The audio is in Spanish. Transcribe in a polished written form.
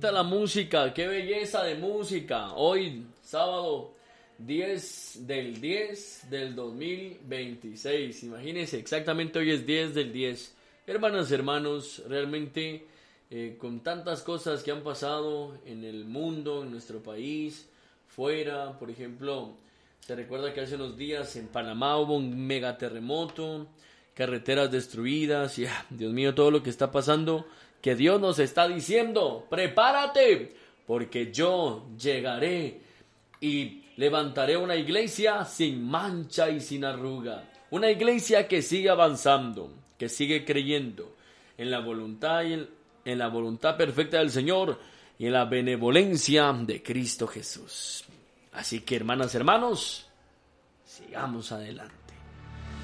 bonita la música, qué belleza de música. Hoy, sábado 10 del 2026. Imagínense, exactamente hoy es 10 del 10. Hermanas, hermanos, realmente con tantas cosas que han pasado en el mundo, en nuestro país, fuera, por ejemplo, se recuerda que hace unos días en Panamá hubo un megaterremoto, carreteras destruidas y Dios mío, todo lo que está pasando, que Dios nos está diciendo: prepárate, porque yo llegaré y levantaré una iglesia sin mancha y sin arruga, una iglesia que sigue avanzando, que sigue creyendo en la voluntad en la voluntad perfecta del Señor y en la benevolencia de Cristo Jesús. Así que, hermanas, hermanos, sigamos adelante.